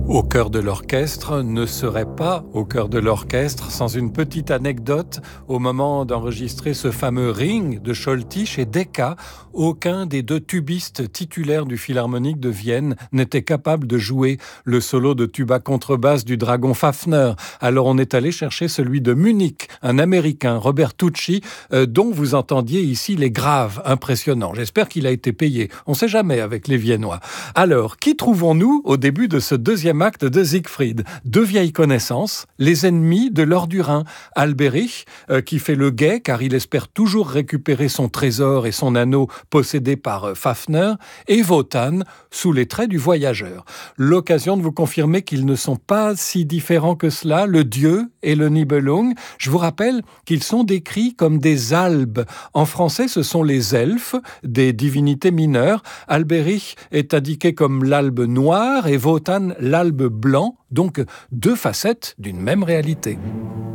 Au cœur de l'orchestre ne serait pas au cœur de l'orchestre sans une petite anecdote. Au moment d'enregistrer ce fameux Ring de Scholtisch et Decca, aucun des deux tubistes titulaires du Philharmonique de Vienne n'était capable de jouer le solo de tuba contrebasse du dragon Fafner. Alors on est allé chercher celui de Munich, un Américain, Robert Tucci, dont vous entendiez ici les graves impressionnants. J'espère qu'il a été payé. On ne sait jamais avec les Viennois. Alors, qui trouvons-nous au début de ce deuxième acte de Siegfried? Deux vieilles connaissances, les ennemis de l'or du Rhin. Alberich, qui fait le guet car il espère toujours récupérer son trésor et son anneau possédé par Fafner, et Wotan, sous les traits du voyageur. L'occasion de vous confirmer qu'ils ne sont pas si différents que cela, le dieu et le Nibelung. Je vous rappelle qu'ils sont décrits comme des albes. En français, ce sont les elfes, des divinités mineures. Alberich est indiqué comme l'albe noir et Wotan l'albe blanc, donc deux facettes d'une même réalité.